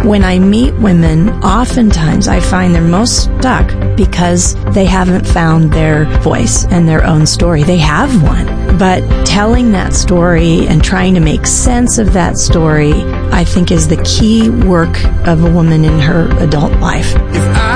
When I meet women, oftentimes I find they're most stuck because they haven't found their voice and their own story. They have one, but telling that story and trying to make sense of that story, I think, is the key work of a woman in her adult life.